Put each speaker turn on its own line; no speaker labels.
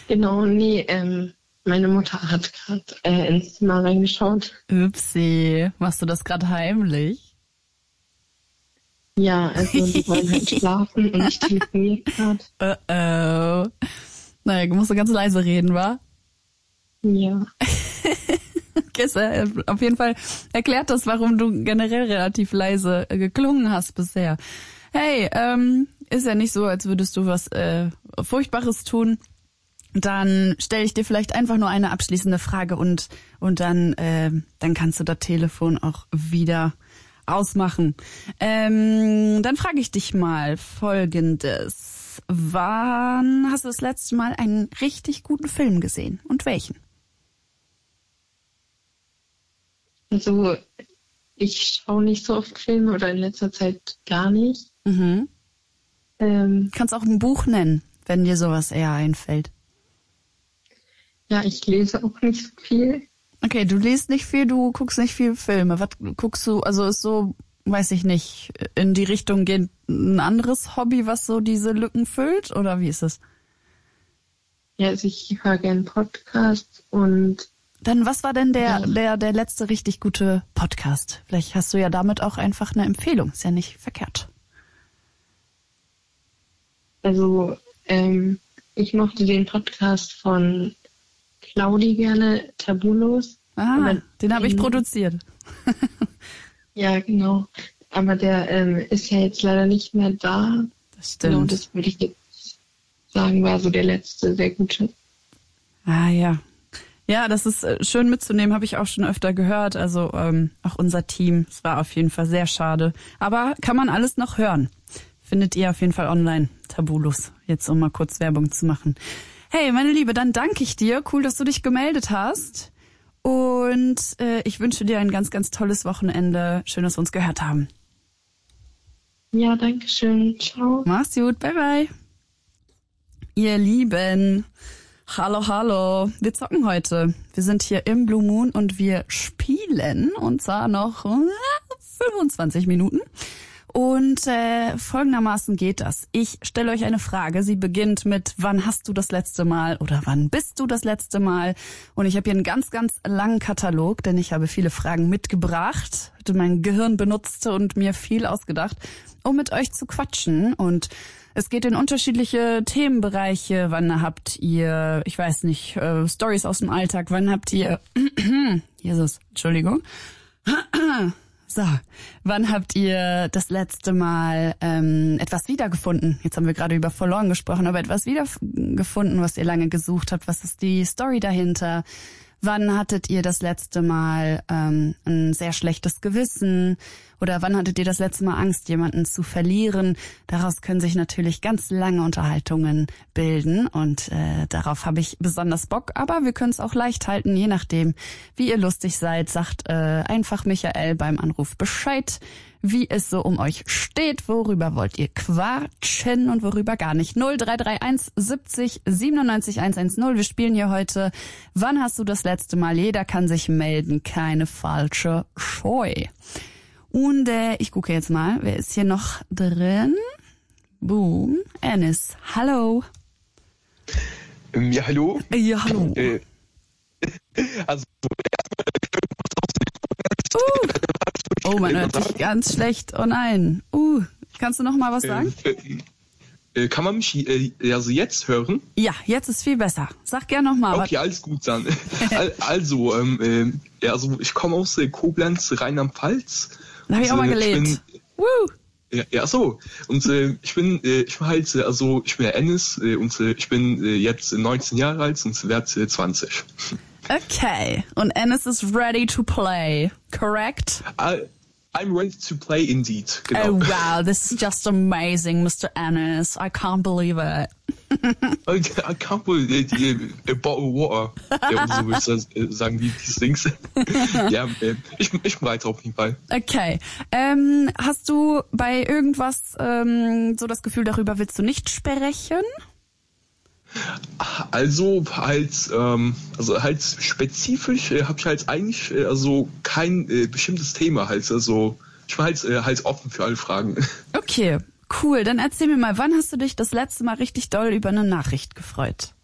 Genau, nee, meine Mutter hat gerade ins Zimmer reingeschaut.
Upsi, machst du das gerade heimlich?
Ja, also die wollen halt schlafen und ich telefoniere gerade.
Oh. Naja, musst du ganz leise reden, wa?
Ja.
Okay, auf jeden Fall erklärt das, warum du generell relativ leise geklungen hast bisher. Hey, ist ja nicht so, als würdest du was Furchtbares tun. Dann stelle ich dir vielleicht einfach nur eine abschließende Frage und dann kannst du das Telefon auch wieder ausmachen. Dann frage ich dich mal Folgendes. Wann hast du das letzte Mal einen richtig guten Film gesehen und welchen?
Also ich schaue nicht so oft Filme oder in letzter Zeit gar nicht.
Mhm. Kannst auch ein Buch nennen, wenn dir sowas eher einfällt.
Ja, ich lese auch nicht so viel.
Okay, du liest nicht viel, du guckst nicht viel Filme. Was guckst du, also ist so, weiß ich nicht, in die Richtung geht ein anderes Hobby, was so diese Lücken füllt? Oder wie ist es?
Ja, also ich höre gerne Podcasts und...
Dann was war denn der letzte richtig gute Podcast? Vielleicht hast du ja damit auch einfach eine Empfehlung. Ist ja nicht verkehrt.
Also ich mochte den Podcast von Claudi gerne, Tabulos.
Ah, den habe ich produziert.
Ja, genau. Aber der ist ja jetzt leider nicht mehr da.
Das stimmt.
Genau, das würde ich jetzt sagen, war so der letzte sehr gute.
Ah ja. Ja, das ist schön mitzunehmen, habe ich auch schon öfter gehört. Also auch unser Team, es war auf jeden Fall sehr schade. Aber kann man alles noch hören. Findet ihr auf jeden Fall online, Tabulos. Jetzt um mal kurz Werbung zu machen. Hey, meine Liebe, dann danke ich dir. Cool, dass du dich gemeldet hast. Und ich wünsche dir ein ganz, ganz tolles Wochenende. Schön, dass wir uns gehört haben.
Ja, danke schön. Ciao.
Mach's gut. Bye, bye. Ihr Lieben, hallo, hallo. Wir zocken heute. Wir sind hier im Blue Moon und wir spielen. Und zwar noch 25 Minuten. Und folgendermaßen geht das. Ich stelle euch eine Frage. Sie beginnt mit, wann hast du das letzte Mal oder wann bist du das letzte Mal? Und ich habe hier einen ganz, ganz langen Katalog, denn ich habe viele Fragen mitgebracht, hatte mein Gehirn benutzt und mir viel ausgedacht, um mit euch zu quatschen. Und es geht in unterschiedliche Themenbereiche. Wann habt ihr, ich weiß nicht, Stories aus dem Alltag? Wann habt ihr, Jesus, Entschuldigung. So, wann habt ihr das letzte Mal etwas wiedergefunden? Jetzt haben wir gerade über verloren gesprochen, aber etwas wiedergefunden, was ihr lange gesucht habt. Was ist die Story dahinter? Wann hattet ihr das letzte Mal ein sehr schlechtes Gewissen? Oder wann hattet ihr das letzte Mal Angst, jemanden zu verlieren? Daraus können sich natürlich ganz lange Unterhaltungen bilden und darauf habe ich besonders Bock. Aber wir können es auch leicht halten, je nachdem, wie ihr lustig seid. Sagt einfach Michael beim Anruf Bescheid, wie es so um euch steht. Worüber wollt ihr quatschen und worüber gar nicht? 0331 70 97 110. Wir spielen hier heute Wann hast du das letzte Mal? Jeder kann sich melden, keine falsche Scheu. Und ich gucke jetzt mal, wer ist hier noch drin? Boom, Ennis. Hallo.
Ja, hallo.
Ja, hallo.
Also
Oh, man hört dich ganz schlecht. Oh nein. Kannst du noch mal was sagen?
Kann man mich also jetzt hören?
Ja, jetzt ist viel besser. Sag gern noch mal.
Okay, alles gut dann. Also, also ich komme aus Koblenz, Rheinland-Pfalz.
Da habe ich auch mal gelebt.
Ja, so. Und ich bin der Ennis und ich bin jetzt 19 Jahre alt und werde 20.
Okay. Und Ennis is ready to play, correct?
I'm ready to play indeed. Genau.
Oh wow, this is just amazing, Mr. Ennis. I can't believe it.
I can't believe a bottle of water. Ja, so würde ich sagen, wie these things. Ja, ich bin bereit auf jeden Fall.
Okay. Hast du bei irgendwas so das Gefühl, darüber willst du nicht sprechen?
Also halt spezifisch habe ich halt eigentlich kein bestimmtes Thema halt. Also ich war halt offen für alle Fragen.
Okay, cool. Dann erzähl mir mal, wann hast du dich das letzte Mal richtig doll über eine Nachricht gefreut?